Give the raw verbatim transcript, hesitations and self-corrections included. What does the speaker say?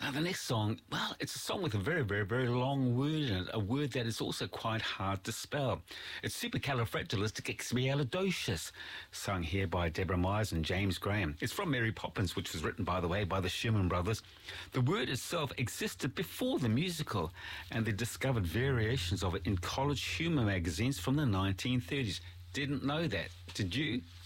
Now, the next song, well, it's a song with a very, very, very long word in it, a word that is also quite hard to spell. It's supercalifragilisticexpialidocious, sung here by Deborah Myers and James Graham. It's from Mary Poppins, which was written, by the way, by the Sherman Brothers. The word itself existed before the musical, and they discovered variations of it in college humour magazines from the nineteen thirties. Didn't know that. Did you?